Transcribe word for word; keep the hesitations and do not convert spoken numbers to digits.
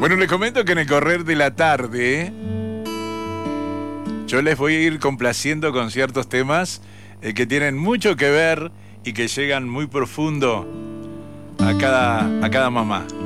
Bueno, les comento que en el correr de la tarde yo les voy a ir complaciendo con ciertos temas eh, que tienen mucho que ver y que llegan muy profundo a cada, a cada mamá.